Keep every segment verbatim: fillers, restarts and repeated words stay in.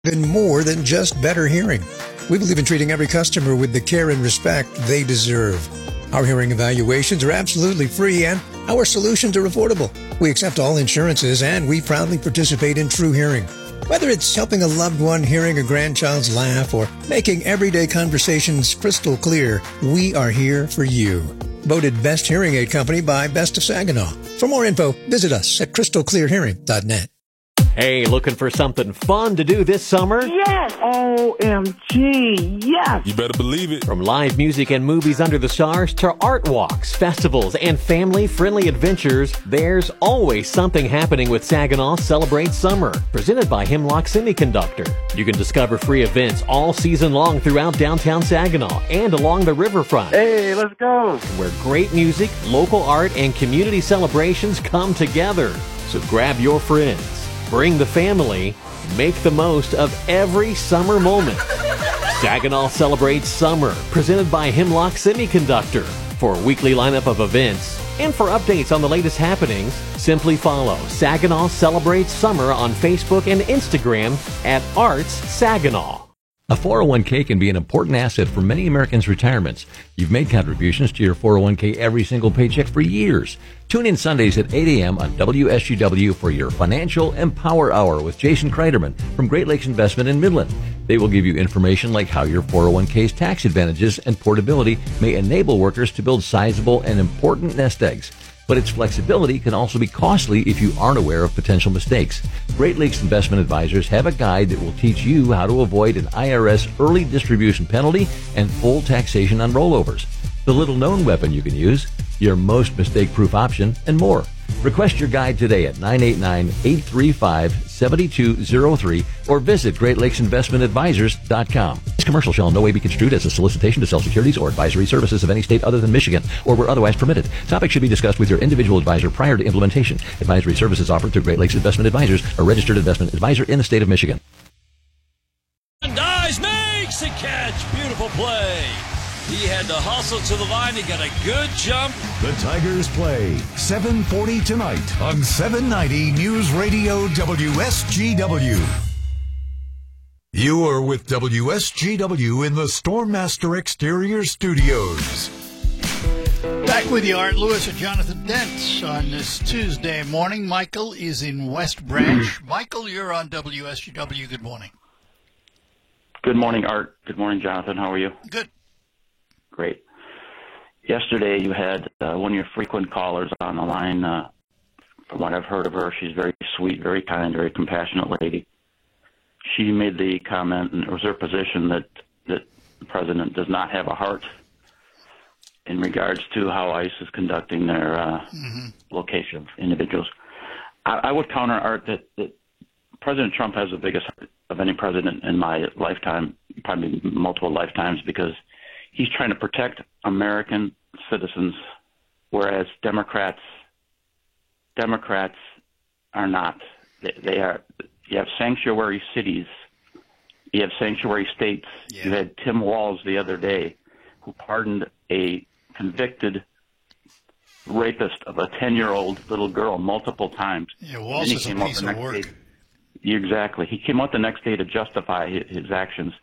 Even more than just better hearing. We believe in treating every customer with the care and respect they deserve. Our hearing evaluations are absolutely free and our solutions are affordable. We accept all insurances and we proudly participate in True Hearing. Whether it's helping a loved one hearing a grandchild's laugh or making everyday conversations crystal clear, we are here for you. Voted Best Hearing Aid Company by Best of Saginaw. For more info, visit us at crystal clear hearing dot net. Hey, looking for something fun to do this summer? Yes! O M G, yes! You better believe it. From live music and movies under the stars to art walks, festivals, and family-friendly adventures, there's always something happening with Saginaw Celebrate Summer, presented by Hemlock Semiconductor. You can discover free events all season long throughout downtown Saginaw and along the riverfront. Hey, let's go! Where great music, local art, and community celebrations come together. So grab your friends. Bring the family, make the most of every summer moment. Saginaw Celebrates Summer, presented by Hemlock Semiconductor. For a weekly lineup of events and for updates on the latest happenings, simply follow Saginaw Celebrates Summer on Facebook and Instagram at Arts Saginaw. A four oh one k can be an important asset for many Americans' retirements. You've made contributions to your four oh one k every single paycheck for years. Tune in Sundays at eight a.m. on W S G W for your Financial Empower Hour with Jason Kreiderman from Great Lakes Investment in Midland. They will give you information like how your four oh one k's tax advantages and portability may enable workers to build sizable and important nest eggs. But its flexibility can also be costly if you aren't aware of potential mistakes. Great Lakes Investment Advisors have a guide that will teach you how to avoid an I R S early distribution penalty and full taxation on rollovers. The little-known weapon you can use, your most mistake-proof option, and more. Request your guide today at nine eight nine, eight three five, seven two zero three or visit great lakes investment advisors dot com. This commercial shall in no way be construed as a solicitation to sell securities or advisory services of any state other than Michigan or where otherwise permitted. Topics should be discussed with your individual advisor prior to implementation. Advisory services offered through Great Lakes Investment Advisors, a registered investment advisor in the state of Michigan. And Dice makes a catch. Beautiful play. He had to hustle to the line. He got a good jump. The Tigers play seven forty tonight on seven ninety News Radio W S G W. You are with W S G W in the Stormmaster Exterior Studios. Back with you, Art Lewis and Jonathan Dent on this Tuesday morning. Michael is in West Branch. Michael, you're on W S G W. Good morning. Good morning, Art. Good morning, Jonathan. How are you? Good. Great. Yesterday you had uh, one of your frequent callers on the line. Uh, from what I've heard of her, she's very sweet, very kind, very compassionate lady. She made the comment, and it was her position, that, that the president does not have a heart in regards to how ICE is conducting their uh, mm-hmm. location of individuals. I, I would counter, Art, that, that President Trump has the biggest heart of any president in my lifetime, probably multiple lifetimes, because he's trying to protect American citizens, whereas Democrats Democrats are not. They, they are. You have sanctuary cities. You have sanctuary states. Yeah. You had Tim Walz the other day, who pardoned a convicted rapist of a ten-year-old little girl multiple times. Yeah, Walz is a piece of work. Day, exactly. He came out the next day to justify his, his actions.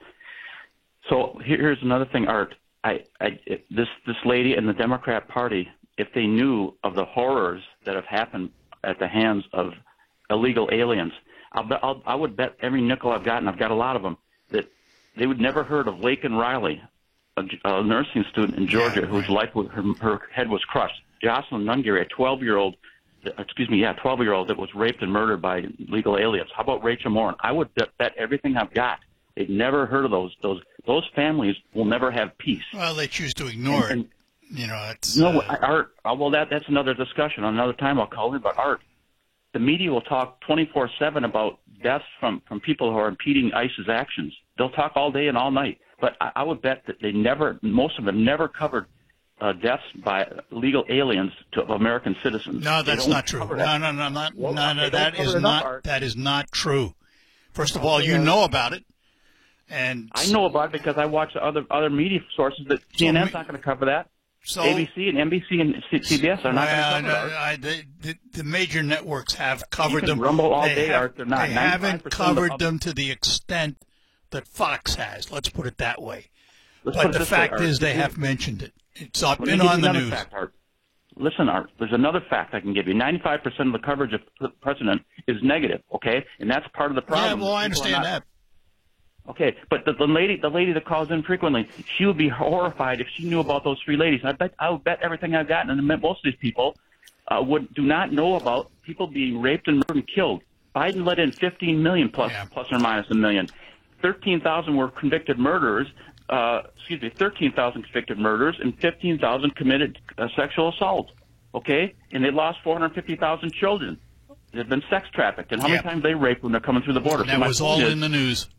So here's another thing, Art. I, I, this this lady and the Democrat Party, if they knew of the horrors that have happened at the hands of illegal aliens, I'll bet, I'll, I would bet every nickel I've got, and I've got a lot of them, that they would never heard of Laken Riley, a, a nursing student in Georgia, yeah, right. whose life, her, her head was crushed. Jocelyn Nungary, a twelve-year-old, excuse me, yeah, twelve-year-old that was raped and murdered by illegal aliens. How about Rachel Morin? I would bet, bet everything I've got. They've never heard of those. Those those families will never have peace. Well, they choose to ignore and, and, it. You know, it's no uh, Art. Well, that that's another discussion. Another time I'll call in. But Art, the media will talk twenty-four seven about deaths from, from people who are impeding ICE's actions. They'll talk all day and all night. But I, I would bet that they never, most of them never covered uh, deaths by illegal aliens to American citizens. No, that's not true. No, no, no, not, well, no, no, that is not enough, that is not true. First of all, you know about it. And I know about it because I watch other other media sources that C N N's not going to cover that. So, A B C and N B C and C B S are not well, going to cover no, I, the, the, the major networks have covered You can them. rumble all they day, have, Art. They're not. They haven't the covered public- them to the extent that Fox has. Let's put it that way. Let's but put it the this way, fact Art. is they Let have mentioned it. It's up, me been give you on the another news. Fact, Art. Listen, Art, there's another fact I can give you. ninety-five percent of the coverage of the president is negative, okay? And that's part of the problem. Yeah, well, I People are understand not- that. Okay, but the, the lady, the lady that calls in frequently, she would be horrified if she knew about those three ladies. I bet, I would bet everything I've gotten, and most of these people uh, would do not know about people being raped and murdered and killed. Biden let in fifteen million plus, Yeah. plus or minus a million. thirteen thousand were convicted murderers. Uh, excuse me, thirteen thousand convicted murderers, and fifteen thousand committed uh, sexual assault. Okay, and they lost four hundred fifty thousand children. They've been sex trafficked, and how Yeah. many times they raped when they're coming through the border? And So that my was point all is, in the news.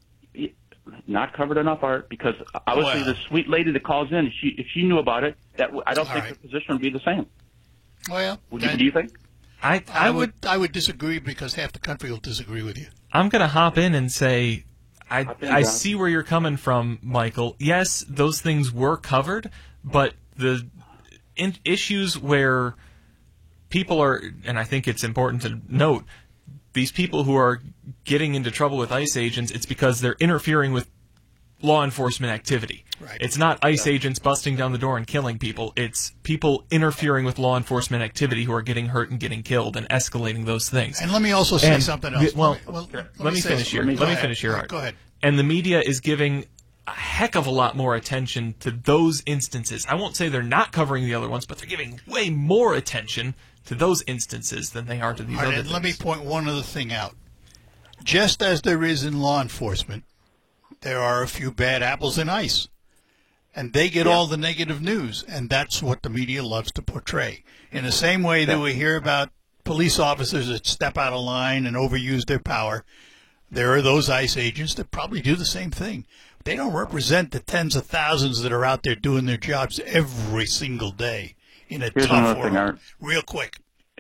not covered enough, Art, because obviously Well. the sweet lady that calls in, if she if she knew about it, that w- I don't All think right. the position would be the same. Well, Would you, then do you think? I I I would would I would disagree because half the country will disagree with you. I'm going to hop in and say I Hop in, I John. see where you're coming from, Michael. Yes, those things were covered, but the in- issues where people are, and I think it's important to note, these people who are getting into trouble with ICE agents, it's because they're interfering with law enforcement activity. Right. It's not ICE agents busting down the door and killing people. It's people interfering with law enforcement activity who are getting hurt and getting killed and escalating those things. And let me also say And something the- else. well, let me, well, let me say finish something. here. Let me- Let me Go finish ahead. here, All Art. right, Go ahead. And the media is giving a heck of a lot more attention to those instances. I won't say they're not covering the other ones, but they're giving way more attention to those instances than they are to these All right, other and let me things. point one other thing out. Just as there is in law enforcement, there are a few bad apples in ICE. And they get all the negative news, and that's what the media loves to portray. In the same way that we hear about police officers that step out of line and overuse their power, there are those ICE agents that probably do the same thing. They don't represent the tens of thousands that are out there doing their jobs every single day in a Here's tough another world. thing, Art. Real quick.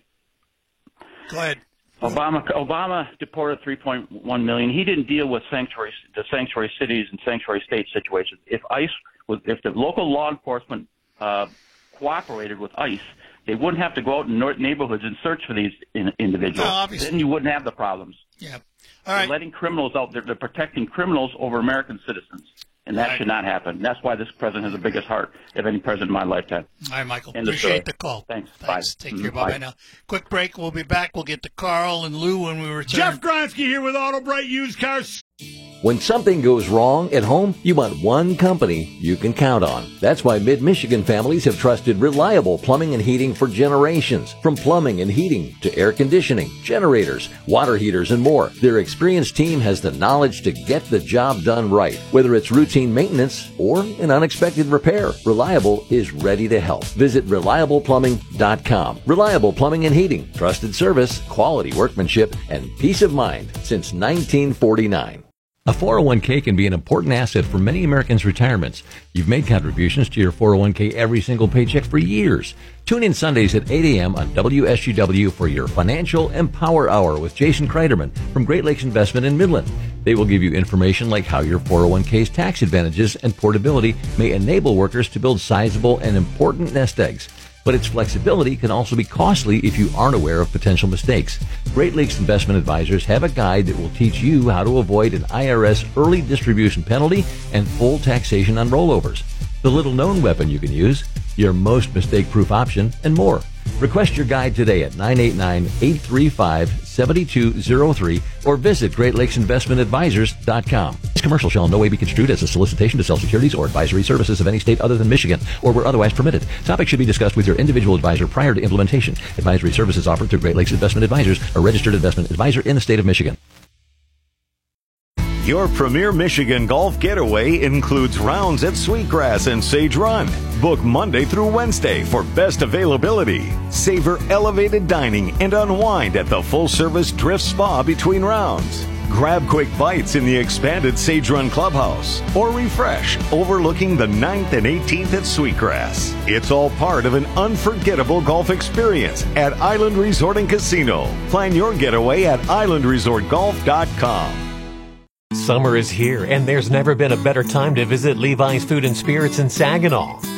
Go ahead. Obama Obama deported three point one million. He didn't deal with sanctuary the sanctuary cities and sanctuary state situations. If ICE was, if the local law enforcement uh, cooperated with ICE, they wouldn't have to go out in nor- neighborhoods and search for these in, individuals. No, obviously. Then you wouldn't have the problems. Yeah. All They're right. letting criminals out. They're, they're protecting criminals over American citizens, and that Right. should not happen. That's why this president has the biggest heart of any president in my lifetime. All right, Michael. End of Appreciate story. the call. Thanks. Thanks. Bye. Take Mhm. care. Bye-bye Bye. now. Quick break. We'll be back. We'll get to Carl and Lou when we return. Jeff Gronsky here with Auto Bright Used Cars. When something goes wrong at home, you want one company you can count on. That's why Mid-Michigan families have trusted reliable plumbing and heating for generations. From plumbing and heating to air conditioning, generators, water heaters, and more, their experienced team has the knowledge to get the job done right. Whether it's routine maintenance or an unexpected repair, Reliable is ready to help. Visit reliable plumbing dot com. Reliable Plumbing and Heating. Trusted service, quality workmanship, and peace of mind since nineteen forty-nine. A four oh one k can be an important asset for many Americans' retirements. You've made contributions to your four oh one k every single paycheck for years. Tune in Sundays at eight a.m. on W S G W for your Financial Empower Hour with Jason Kreiderman from Great Lakes Investment in Midland. They will give you information like how your four oh one k's tax advantages and portability may enable workers to build sizable and important nest eggs. But its flexibility can also be costly if you aren't aware of potential mistakes. Great Lakes Investment Advisors have a guide that will teach you how to avoid an I R S early distribution penalty and full taxation on rollovers. The little-known weapon you can use, your most mistake-proof option, and more. Request your guide today at nine eight nine, eight three five, seven two zero three or visit Great Lakes Investment Advisors dot com. This commercial shall in no way be construed as a solicitation to sell securities or advisory services of any state other than Michigan or where otherwise permitted. Topics should be discussed with your individual advisor prior to implementation. Advisory services offered through Great Lakes Investment Advisors, a registered investment advisor in the state of Michigan. Your premier Michigan golf getaway includes rounds at Sweetgrass and Sage Run. Book Monday through Wednesday for best availability. Savor elevated dining and unwind at the full-service Drift Spa between rounds. Grab quick bites in the expanded Sage Run Clubhouse or refresh overlooking the ninth and eighteenth at Sweetgrass. It's all part of an unforgettable golf experience at Island Resort and Casino. Plan your getaway at island resort golf dot com. Summer is here, and there's never been a better time to visit Levi's Food and Spirits in Saginaw.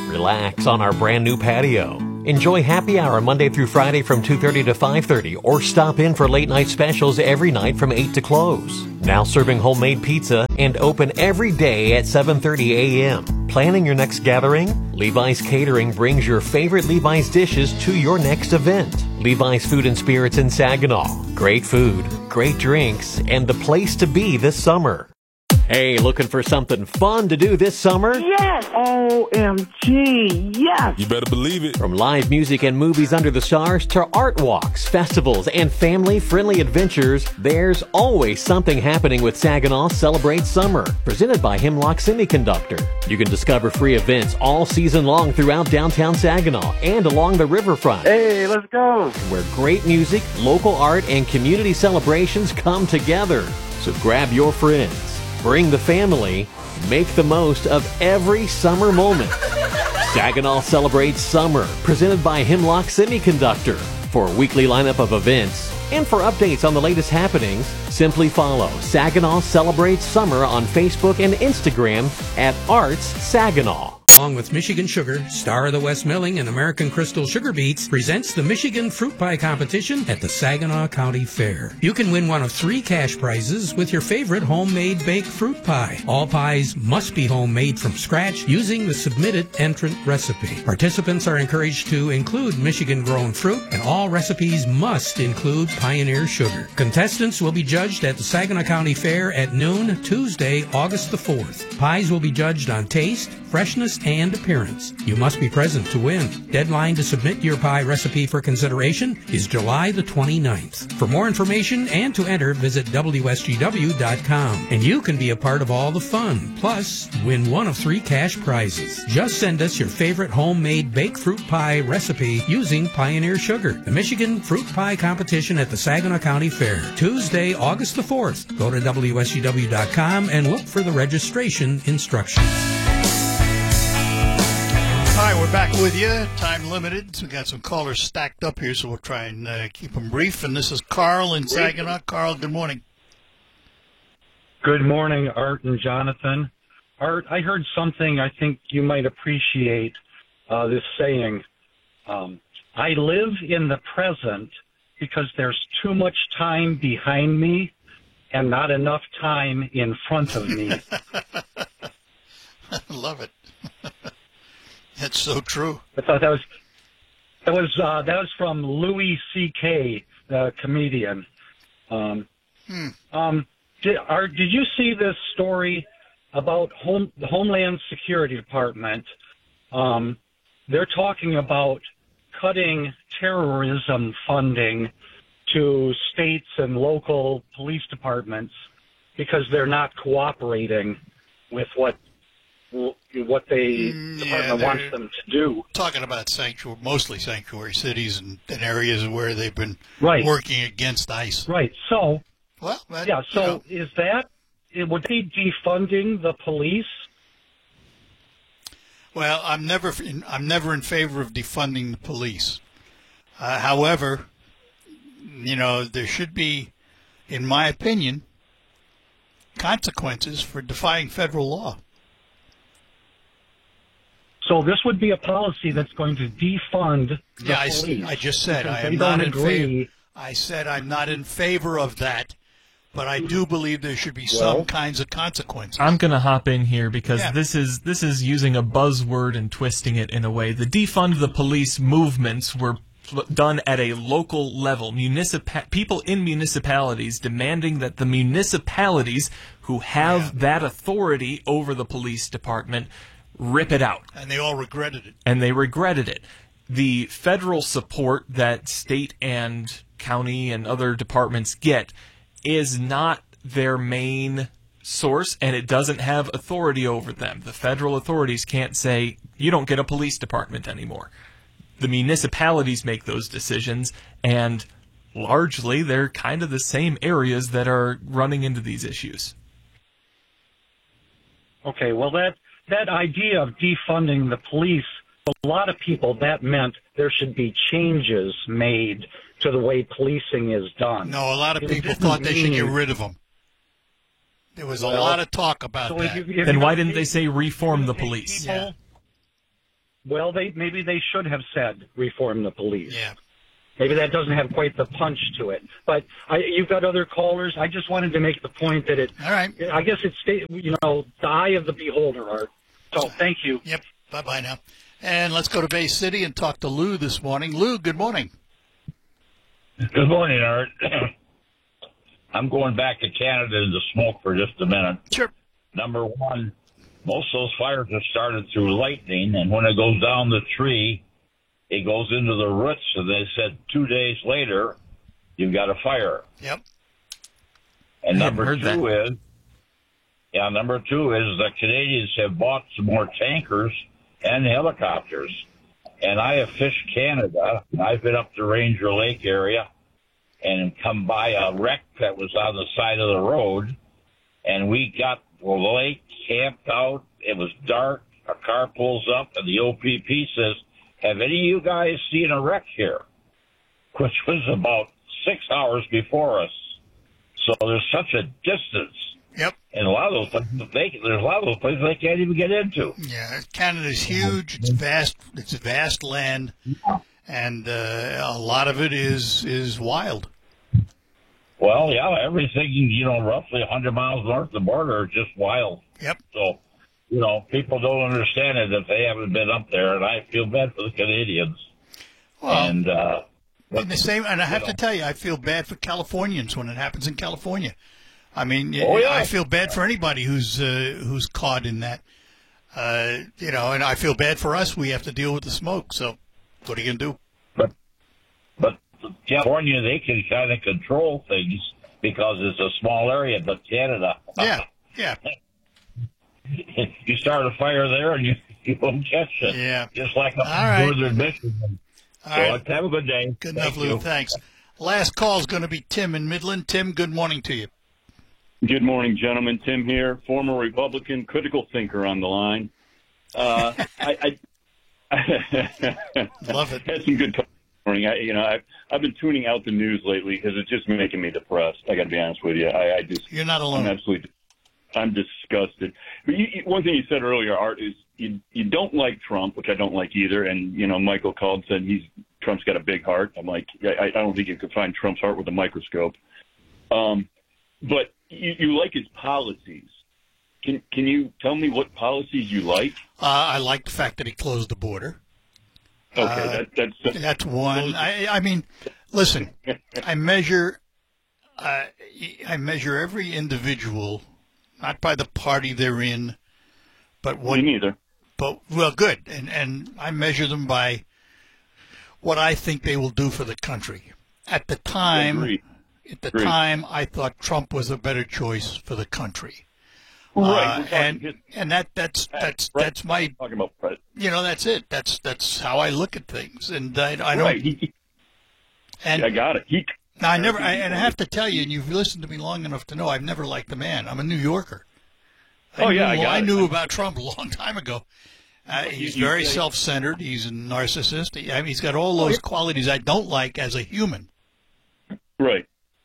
Relax on our brand new patio. Enjoy happy hour Monday through Friday from two thirty to five thirty, or stop in for late night specials every night from eight to close. Now serving homemade pizza and open every day at seven thirty a.m. Planning your next gathering? Levi's Catering brings your favorite Levi's dishes to your next event. Levi's Food and Spirits in Saginaw. Great food, great drinks, and the place to be this summer. Hey, looking for something fun to do this summer? Yes! O M G, yes! You better believe it. From live music and movies under the stars to art walks, festivals, and family-friendly adventures, there's always something happening with Saginaw Celebrate Summer, presented by Hemlock Semiconductor. You can discover free events all season long throughout downtown Saginaw and along the riverfront. Hey, let's go! Where great music, local art, and community celebrations come together. So grab your friends. Bring the family, make the most of every summer moment. Saginaw Celebrates Summer, presented by Hemlock Semiconductor. For a weekly lineup of events and for updates on the latest happenings, simply follow Saginaw Celebrates Summer on Facebook and Instagram at Arts Saginaw. Along with Michigan Sugar, Star of the West Milling, and American Crystal Sugar Beets, presents the Michigan Fruit Pie Competition at the Saginaw County Fair. You can win one of three cash prizes with your favorite homemade baked fruit pie. All pies must be homemade from scratch using the submitted entrant recipe. Participants are encouraged to include Michigan-grown fruit, and all recipes must include Pioneer sugar. Contestants will be judged at the Saginaw County Fair at noon Tuesday, August the fourth. Pies will be judged on taste, freshness, and appearance. You must be present to win. Deadline to submit your pie recipe for consideration is July the twenty-ninth. For more information and to enter, visit W S G W dot com. And you can be a part of all the fun. Plus, win one of three cash prizes. Just send us your favorite homemade baked fruit pie recipe using Pioneer Sugar. The Michigan Fruit Pie Competition at the Saginaw County Fair, Tuesday, August the fourth. Go to W S G W dot com and look for the registration instructions. All right, we're back with you. Time limited. So we got some callers stacked up here, so we'll try and uh, keep them brief. And this is Carl in Saginaw. Carl, good morning. Good morning, Art and Jonathan. Art, I heard something I think you might appreciate, uh, this saying. Um, I live in the present because there's too much time behind me and not enough time in front of me. I love it. That's so true. I thought that was that was uh, that was from Louis C K, the comedian. Um, hmm. um, did, are, did you see this story about home, the Homeland Security Department? Um, they're talking about cutting terrorism funding to states and local police departments because they're not cooperating with what what they Mm, department yeah, wants them to do. Talking about sanctuary, mostly sanctuary cities and, and areas where they've been Right. working against ICE. Right. So, well, that, yeah. So, you know. is that it would be defunding the police? Well, I'm never in, I'm never in favor of defunding the police. Uh, however, you know, there should be, in my opinion, consequences for defying federal law. So this would be a policy that's going to defund the Yeah, I, police. I just said because I they am not don't in agree. favor. I said I'm not in favor of that, but I do believe there should be Well, some kinds of consequences. I'm going to hop in here because Yeah. this is this is using a buzzword and twisting it in a way. The defund the police movements were pl- done at a local level. Municipa- people in municipalities demanding that the municipalities who have Yeah. that authority over the police department rip it out. And they all regretted it. And they regretted it. The federal support that state and county and other departments get is not their main source, and it doesn't have authority over them. The federal authorities can't say, you don't get a police department anymore. The municipalities make those decisions, and largely they're kind of the same areas that are running into these issues. Okay, well, that that idea of defunding the police, a lot of people, that meant there should be changes made to the way policing is done. No, a lot of It people didn't thought they should get mean- rid of them. There was a Well, lot of talk about so if that. you- if Then you why take- didn't they say reform the police? people- well, they maybe they should have said reform the police. Yeah. Maybe that doesn't have quite the punch to it. But I, you've got other callers. I just wanted to make the point that it. All right. I guess it's, you know, the eye of the beholder, Art. So thank you. Yep. Bye-bye now. And let's go to Bay City and talk to Lou this morning. Lou, good morning. Good morning, Art. I'm going back to Canada and the smoke for just a minute. Sure. Number one, most of those fires are started through lightning, and when it goes down the tree, it goes into the roots, and they said two days later, you've got a fire. Yep. And I number hadn't heard two that. is, yeah, number two is the Canadians have bought some more tankers and helicopters. And I have fished Canada, and I've been up the Ranger Lake area and come by a wreck that was on the side of the road, and we got the lake camped out. It was dark. A car pulls up, and the O P P says, have any of you guys seen a wreck here? Which was about six hours before us. So there's such a distance. Yep. And a lot of those places, they, there's a lot of those places they can't even get into. Yeah, Canada's huge. It's vast. It's a vast land, and uh, a lot of it is is wild. Well, yeah, everything, you know, roughly one hundred miles north of the border are just wild. Yep. So, you know, people don't understand it if they haven't been up there, and I feel bad for the Canadians. Well, and, uh, but, and the same, and I have you know, to tell you, I feel bad for Californians when it happens in California. I mean, Oh, yeah. I feel bad for anybody who's uh, who's caught in that. Uh, you know, and I feel bad for us. We have to deal with the smoke. So, what are you gonna do? But, but California, they can kind of control things because it's a small area. But Canada, Yeah, yeah, you start a fire there and you you won't catch it. Yeah. Just like up All right. in northern Michigan. All so right. have a good day. Good Thank enough, Lou. you. Thanks. Last call is going to be Tim in Midland. Tim, good morning to you. Good morning, gentlemen. Tim here, former Republican, critical thinker on the line. Uh, I, I love it. Had some good talk this morning. I, you know, I've I've been tuning out the news lately because it's just making me depressed. I got to be honest with you. I, I just You're not alone. I'm absolutely, I'm disgusted. But you, you, one thing you said earlier, Art, is you you don't like Trump, which I don't like either. And you know, Michael called and said he's Trump's got a big heart. I'm like, I, I don't think you could find Trump's heart with a microscope. Um, but you, you like his policies. Can can you tell me what policies you like? Uh, I like the fact that he closed the border. Okay, Uh, that, that's That's one. I, I mean, listen, I measure, uh, I measure every individual, not by the party they're in, but what. Me neither. But well, good, and and I measure them by what I think they will do for the country. At the time, Agreed. at the Agreed. time, I thought Trump was a better choice for the country. Right, Uh, we're talking and his- and that that's that's Right. that's my talking about Fred. you know that's it. That's that's how I look at things, and I, I don't. Right. He, and I got it. He. Now, I never, I, and I have to tell you, and you've listened to me long enough to know, I've never liked the man. I'm a New Yorker. I Oh, yeah, knew, I got it. knew about Trump a long time ago. Uh, he's You- you very say- self-centered. He's a narcissist. He, I mean, he's got all Oh, those yeah. qualities I don't like as a human. Right.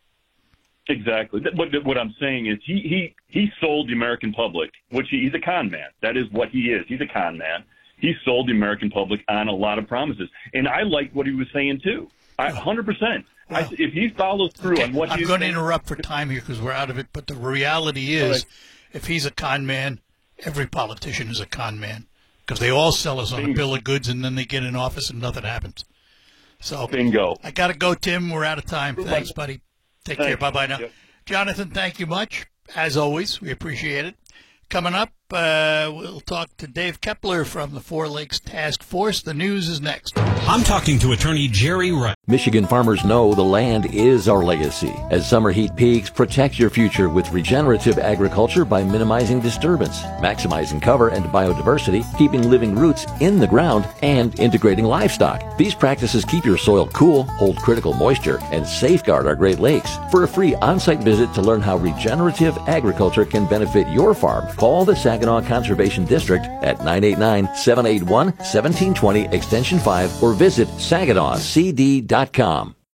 Exactly. Th- What, what I'm saying is he, he, he sold the American public, which he, he's a con man. That is what he is. He's a con man. He sold the American public on a lot of promises. And I liked what he was saying, too. I, one hundred percent. I, if he follows through Okay, on what I'm he's going to saying, interrupt for time here because we're out of it, but the reality is, right. if he's a con man, every politician is a con man because they all sell us on a Bingo. bill of goods and then they get in office and nothing happens. So, Bingo. I got to go, Tim. We're out of time. Thanks, buddy. Take care. Thanks. Bye-bye now. Yep. Jonathan, thank you much. As always, we appreciate it. Coming up, uh, we'll talk to Dave Kepler from the Four Lakes Task Force. The news is next. I'm talking to attorney Jerry Wright. Michigan farmers know the land is our legacy. As summer heat peaks, protect your future with regenerative agriculture by minimizing disturbance, maximizing cover and biodiversity, keeping living roots in the ground, and integrating livestock. These practices keep your soil cool, hold critical moisture, and safeguard our Great Lakes. For a free on-site visit to learn how regenerative agriculture can benefit your farm, call the Saginaw Conservation District at nine eight nine, seven eight one, one seven two zero extension five or visit Saginaw C D dot com.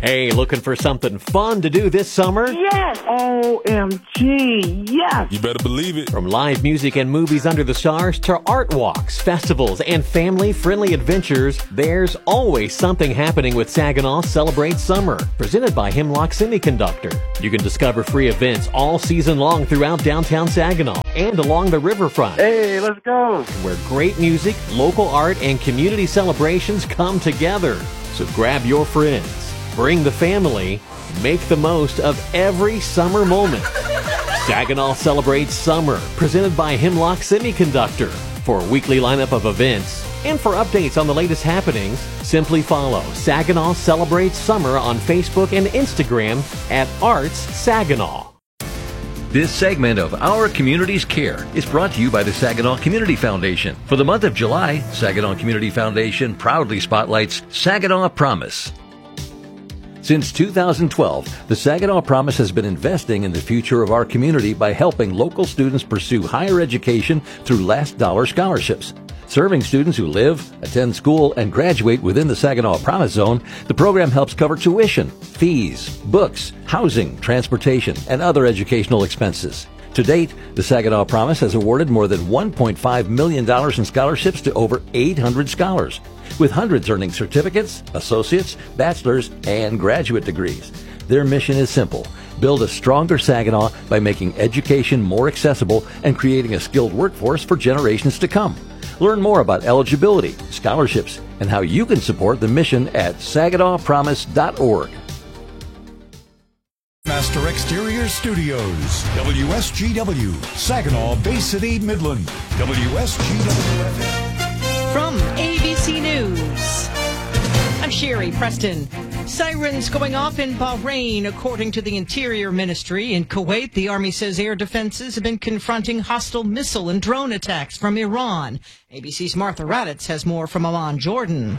Hey, looking for something fun to do this summer? Yes! O M G, yes! You better believe it. From live music and movies under the stars to art walks, festivals, and family-friendly adventures, there's always something happening with Saginaw Celebrate Summer, presented by Hemlock Semiconductor. You can discover free events all season long throughout downtown Saginaw and along the riverfront. Hey, let's go! Where great music, local art, and community celebrations come together. So grab your friends. Bring the family, make the most of every summer moment. Saginaw Celebrates Summer, presented by Hemlock Semiconductor. For a weekly lineup of events and for updates on the latest happenings, simply follow Saginaw Celebrates Summer on Facebook and Instagram at Arts Saginaw. This segment of Our Community's Care is brought to you by the Saginaw Community Foundation. For the month of July, Saginaw Community Foundation proudly spotlights Saginaw Promise. Since two thousand twelve, the Saginaw Promise has been investing in the future of our community by helping local students pursue higher education through last dollar scholarships. Serving students who live, attend school, and graduate within the Saginaw Promise Zone, the program helps cover tuition, fees, books, housing, transportation, and other educational expenses. To date, the Saginaw Promise has awarded more than one point five million dollars in scholarships to over eight hundred scholars, with hundreds earning certificates, associates, bachelor's, and graduate degrees. Their mission is simple: build a stronger Saginaw by making education more accessible and creating a skilled workforce for generations to come. Learn more about eligibility, scholarships, and how you can support the mission at saginaw promise dot org. Master Exterior Studios, W S G W, Saginaw, Bay City, Midland, W S G W F M. From A B C News, I'm Sherry Preston. Sirens going off in Bahrain, according to the Interior Ministry. In Kuwait, the Army says air defenses have been confronting hostile missile and drone attacks from Iran. A B C's Martha Raddatz has more from Amman, Jordan.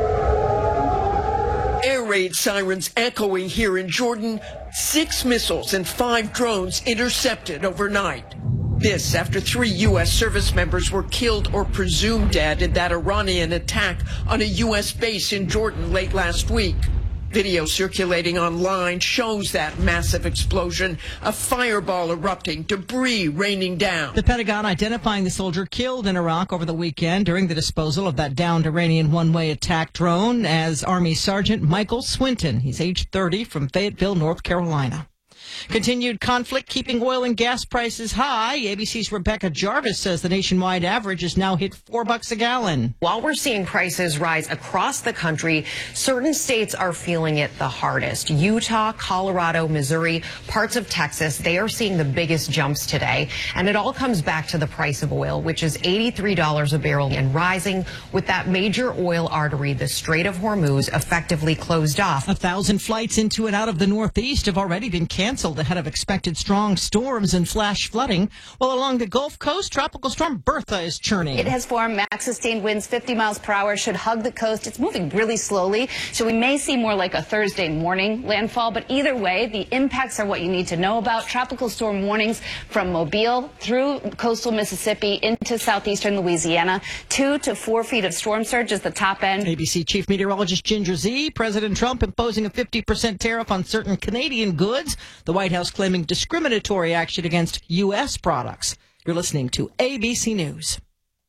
Air raid sirens echoing here in Jordan. Six missiles and five drones intercepted overnight. This after three U S service members were killed or presumed dead in that Iranian attack on a U S base in Jordan late last week. Video circulating online shows that massive explosion, a fireball erupting, debris raining down. The Pentagon identifying the soldier killed in Iraq over the weekend during the disposal of that downed Iranian one-way attack drone as Army Sergeant Michael Swinton. He's age thirty, from Fayetteville, North Carolina. Continued conflict keeping oil and gas prices high. A B C's Rebecca Jarvis says the nationwide average has now hit four bucks a gallon. While we're seeing prices rise across the country, certain states are feeling it the hardest. Utah, Colorado, Missouri, parts of Texas, they are seeing the biggest jumps today. And it all comes back to the price of oil, which is eighty-three dollars a barrel and rising, with that major oil artery, the Strait of Hormuz, effectively closed off. A thousand flights into and out of the Northeast have already been canceled ahead of expected strong storms and flash flooding, while along the Gulf Coast, Tropical Storm Bertha is churning. It has formed. Max sustained winds fifty miles per hour should hug the coast. It's moving really slowly, so we may see more like a Thursday morning landfall, but either way, the impacts are what you need to know about. Tropical storm warnings from Mobile through coastal Mississippi into southeastern Louisiana. Two to four feet of storm surge is the top end. A B C Chief Meteorologist Ginger Zee. President Trump imposing a fifty percent tariff on certain Canadian goods. The White House claiming discriminatory action against U S products. You're listening to A B C News.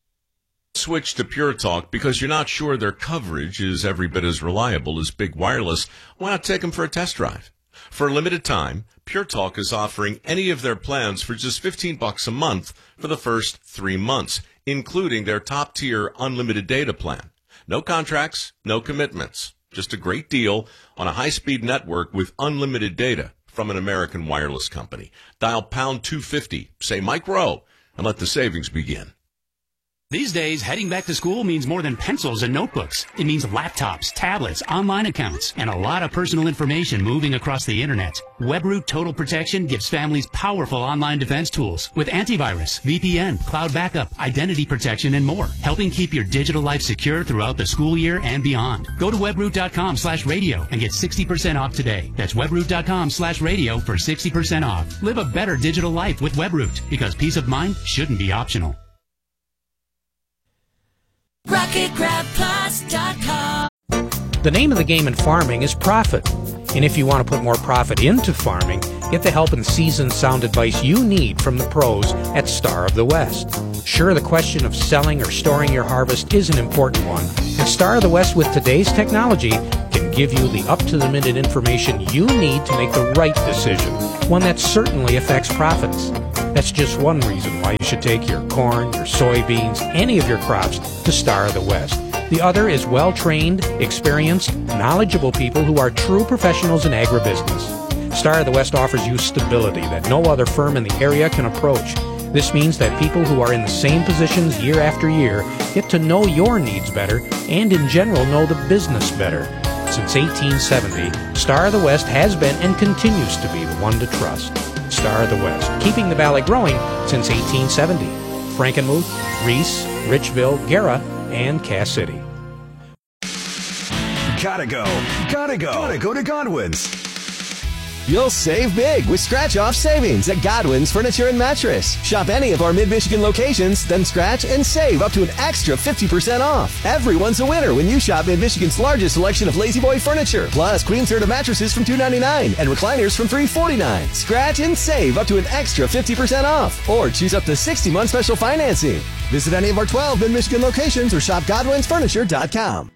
Switch to Pure Talk because you're not sure their coverage is every bit as reliable as Big Wireless. Why not take them for a test drive? For a limited time, Pure Talk is offering any of their plans for just fifteen bucks a month for the first three months, including their top-tier unlimited data plan. No contracts, no commitments. Just a great deal on a high-speed network with unlimited data from an American wireless company. Dial pound two fifty, say Mike Rowe, and let the savings begin. These days, heading back to school means more than pencils and notebooks. It means laptops, tablets, online accounts, and a lot of personal information moving across the internet. WebRoot Total Protection gives families powerful online defense tools with antivirus, V P N, cloud backup, identity protection, and more, helping keep your digital life secure throughout the school year and beyond. Go to webroot.com slash radio and get sixty percent off today. That's webroot.com slash radio for sixty percent off. Live a better digital life with WebRoot, because peace of mind shouldn't be optional. rocket grab plus dot com. The name of the game in farming is profit. And if you want to put more profit into farming, get the help and seasoned sound advice you need from the pros at Star of the West. Sure, the question of selling or storing your harvest is an important one, and Star of the West with today's technology can give you the up-to-the-minute information you need to make the right decision, one that certainly affects profits. That's just one reason why you should take your corn, your soybeans, any of your crops to Star of the West. The other is well-trained, experienced, knowledgeable people who are true professionals in agribusiness. Star of the West offers you stability that no other firm in the area can approach. This means that people who are in the same positions year after year get to know your needs better and in general know the business better. Since eighteen seventy, Star of the West has been and continues to be the one to trust. Star of the West, keeping the Valley growing since eighteen seventy. Frankenmuth, Reese, Richville, Guerra, and Cass City. Gotta go. Gotta go. Gotta go to Godwin's. You'll save big with scratch-off savings at Godwin's Furniture and Mattress. Shop any of our mid-Michigan locations, then scratch and save up to an extra fifty percent off. Everyone's a winner when you shop mid-Michigan's largest selection of Lazy Boy furniture, plus Queen Serta mattresses from two ninety-nine and recliners from three forty-nine. Scratch and save up to an extra fifty percent off, or choose up to sixty month special financing. Visit any of our twelve mid-Michigan locations or shop godwins furniture dot com.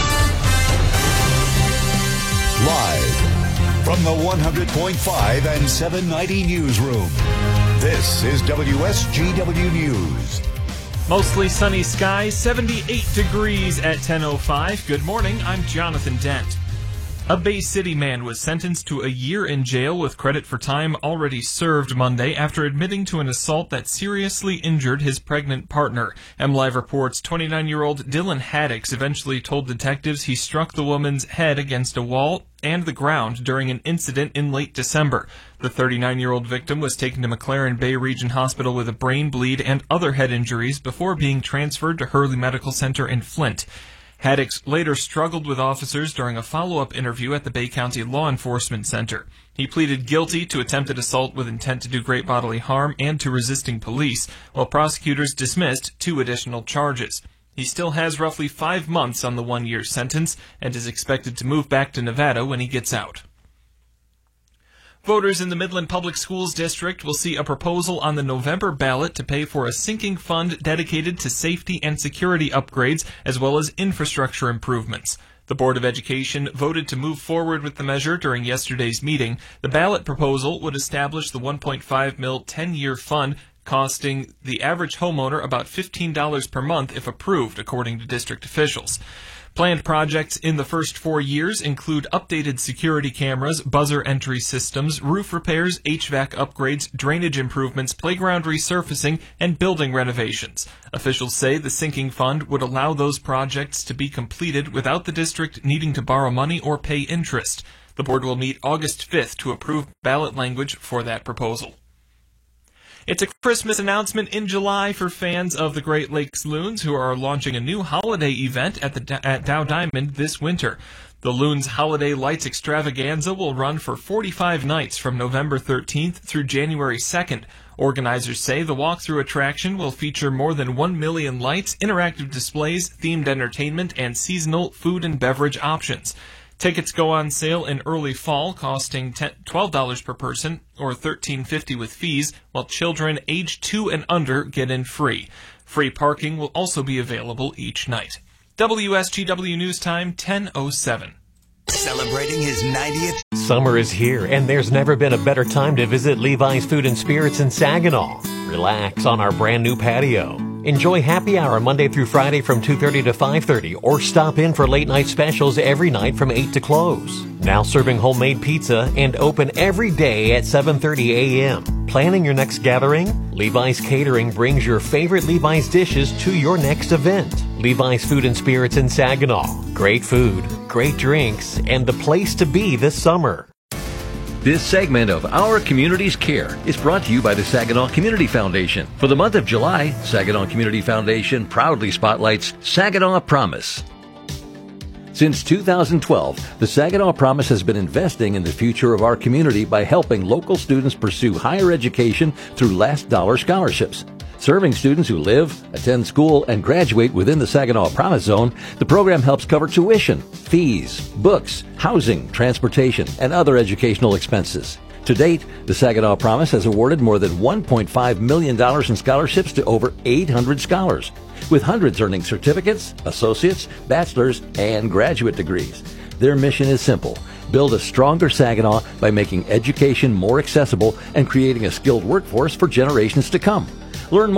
Live from the one hundred point five and seven ninety newsroom, this is W S G W News. Mostly sunny skies, seventy-eight degrees at ten oh five. Good morning, I'm Jonathan Dent. A Bay City man was sentenced to a year in jail with credit for time already served Monday after admitting to an assault that seriously injured his pregnant partner. MLive reports twenty-nine-year-old Dylan Haddix eventually told detectives he struck the woman's head against a wall and the ground during an incident in late December. The thirty-nine-year-old victim was taken to McLaren Bay Region Hospital with a brain bleed and other head injuries before being transferred to Hurley Medical Center in Flint. Haddix later struggled with officers during a follow-up interview at the Bay County Law Enforcement Center. He pleaded guilty to attempted assault with intent to do great bodily harm and to resisting police, while prosecutors dismissed two additional charges. He still has roughly five months on the one-year sentence and is expected to move back to Nevada when he gets out. Voters in the Midland Public Schools District will see a proposal on the November ballot to pay for a sinking fund dedicated to safety and security upgrades as well as infrastructure improvements. The Board of Education voted to move forward with the measure during yesterday's meeting. The ballot proposal would establish the one point five mil ten-year fund, costing the average homeowner about fifteen dollars per month if approved, according to district officials. Planned projects in the first four years include updated security cameras, buzzer entry systems, roof repairs, H V A C upgrades, drainage improvements, playground resurfacing, and building renovations. Officials say the sinking fund would allow those projects to be completed without the district needing to borrow money or pay interest. The board will meet August fifth to approve ballot language for that proposal. It's a Christmas announcement in July for fans of the Great Lakes Loons, who are launching a new holiday event at the at Dow Diamond this winter. The Loons Holiday Lights Extravaganza will run for forty-five nights from November thirteenth through January second. Organizers say the walkthrough attraction will feature more than one million lights, interactive displays, themed entertainment, and seasonal food and beverage options. Tickets go on sale in early fall, costing twelve dollars per person or thirteen fifty with fees, while children age two and under get in free. Free parking will also be available each night. W S G W News Time, ten oh seven. Celebrating his ninetieth. Summer is here, and there's never been a better time to visit Levi's Food and Spirits in Saginaw. Relax on our brand new patio. Enjoy happy hour Monday through Friday from two thirty to five thirty, or stop in for late night specials every night from eight to close. Now serving homemade pizza and open every day at seven thirty a.m. Planning your next gathering? Levi's Catering brings your favorite Levi's dishes to your next event. Levi's Food and Spirits in Saginaw. Great food, great drinks, and the place to be this summer. This segment of Our Community's Care is brought to you by the Saginaw Community Foundation. For the month of July, Saginaw Community Foundation proudly spotlights Saginaw Promise. Since two thousand twelve, the Saginaw Promise has been investing in the future of our community by helping local students pursue higher education through last dollar scholarships. Serving students who live, attend school, and graduate within the Saginaw Promise Zone, the program helps cover tuition, fees, books, housing, transportation, and other educational expenses. To date, the Saginaw Promise has awarded more than one point five million dollars in scholarships to over eight hundred scholars, with hundreds earning certificates, associates, bachelor's, and graduate degrees. Their mission is simple: build a stronger Saginaw by making education more accessible and creating a skilled workforce for generations to come. Learn more